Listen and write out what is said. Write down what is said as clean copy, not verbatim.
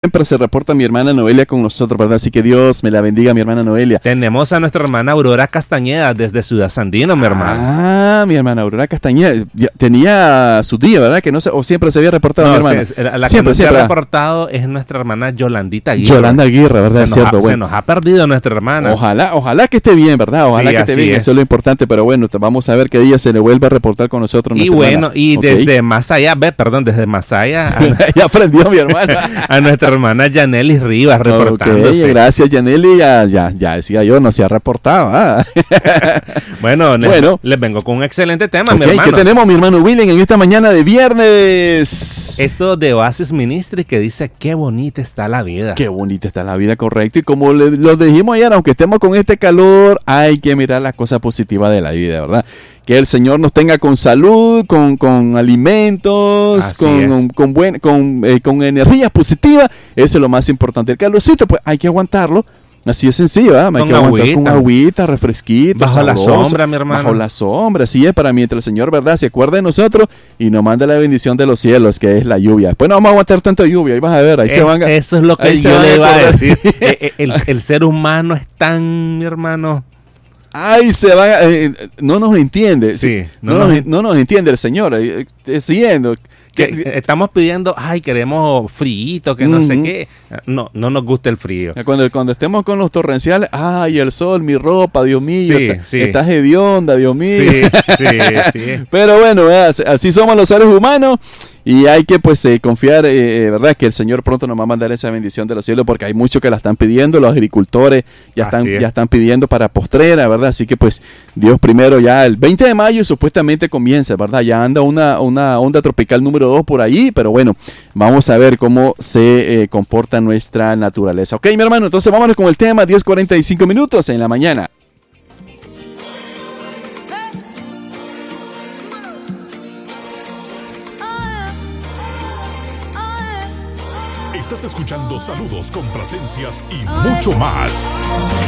siempre se reporta mi hermana Noelia con nosotros, ¿verdad? Así que Dios me la bendiga, mi hermana Noelia. Tenemos a nuestra hermana Aurora Castañeda desde Ciudad Sandino, mi hermano. Ah, mi hermana Aurora Castañeda. Tenía su día, ¿verdad? Que no sé, o siempre se había reportado mi hermana. La que nos ha reportado es nuestra hermana Yolandita Aguirre. Yolanda Aguirre, ¿verdad? Es cierto. Se nos ha perdido nuestra hermana. Ojalá que esté bien, ¿verdad? Ojalá que esté bien. Eso es lo importante, pero bueno, vamos a ver qué día se le vuelve a reportar con nosotros. Y bueno, y desde Masaya, desde Masaya. Ya aprendió mi hermana. A nuestra hermana Yaneli Rivas reportándose. Gracias, Yaneli. Ya decía yo, no se ha reportado. Bueno, les vengo con un excelente tema, mi hermano. ¿Qué tenemos, mi hermano William, en esta mañana de viernes? Esto de Oasis Ministry que dice, qué bonita está la vida. Qué bonita está la vida, correcto. Y como lo dijimos ayer, aunque estemos con este calor, hay que mirar las cosas positivas de la vida, ¿verdad? Que el Señor nos tenga con salud, con alimentos, con energías positivas. Eso es lo más importante. El calorcito, pues hay que aguantarlo. Así es sencillo, ¿verdad? Hay que aguantar con agüita, refresquito, bajo sabroso, la sombra, mi hermano. Bajo la sombra, así es, para mientras el Señor, ¿verdad? Se acuerde de nosotros y nos manda la bendición de los cielos, que es la lluvia. Después no vamos a aguantar tanta lluvia, ahí vas a ver, eso es lo que yo le iba a decir. El ser humano es tan, mi hermano... Ay, no nos entiende. Sí, no nos entiende el Señor. Siguiendo. Que estamos pidiendo, queremos frío, que no sé qué. No nos gusta el frío. Cuando estemos con los torrenciales, el sol, mi ropa, Dios mío, sí. Estás hedionda, Dios mío. Sí. Pero bueno, así somos los seres humanos. Y hay que confiar, ¿verdad? Que el Señor pronto nos va a mandar esa bendición de los cielos, porque hay muchos que la están pidiendo, los agricultores ya están pidiendo para postrera, ¿verdad? Así que Dios primero, ya el 20 de mayo supuestamente comienza, ¿verdad? Ya anda una onda tropical número 2 por ahí, pero bueno, vamos a ver cómo se comporta nuestra naturaleza. Ok, mi hermano, entonces vámonos con el tema, 10:45 minutos en la mañana. Estás escuchando saludos, complacencias y mucho más.